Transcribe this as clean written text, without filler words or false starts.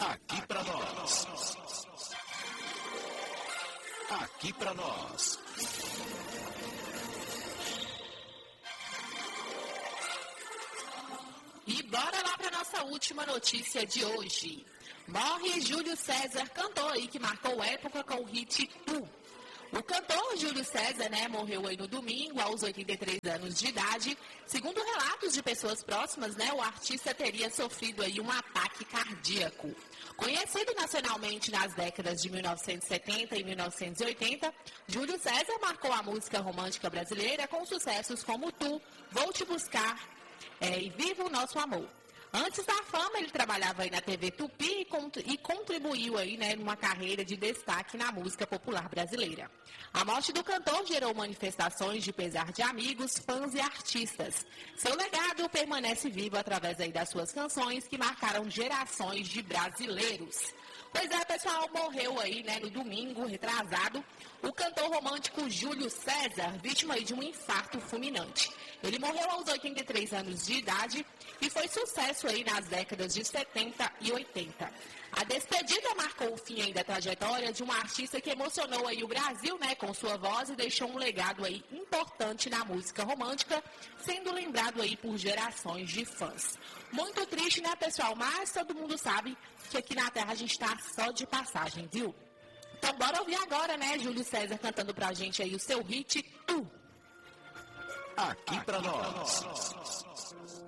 Aqui pra nós. Aqui pra nós. E bora lá para nossa última notícia de hoje. Morre Júlio César, cantor aí que marcou época com o hit Tu. O cantor Júlio César, morreu aí no domingo, aos 83 anos de idade. Segundo relatos de pessoas próximas, o artista teria sofrido aí um ataque cardíaco. Conhecido nacionalmente nas décadas de 1970 e 1980, Júlio César marcou a música romântica brasileira com sucessos como Tu, Vou Te Buscar e Viva o Nosso Amor. Antes da fama, ele trabalhava aí na TV Tupi e contribuiu aí, numa carreira de destaque na música popular brasileira. A morte do cantor gerou manifestações de pesar de amigos, fãs e artistas. Seu legado permanece vivo através aí das suas canções que marcaram gerações de brasileiros. Pois é, pessoal, morreu aí, no domingo, retrasado, o cantor romântico Júlio César, vítima aí de um infarto fulminante. Ele morreu aos 83 anos de idade e foi sucesso aí nas décadas de 70 e 80. A despedida marcou o fim aí da trajetória de uma artista que emocionou aí o Brasil, com sua voz e deixou um legado aí importante na música romântica, sendo lembrado aí por gerações de fãs. Muito triste, pessoal? Mas todo mundo sabe que aqui na Terra a gente está só de passagem, viu? Então bora ouvir agora, Júlio César cantando pra gente aí o seu hit Tu. Aqui pra nós.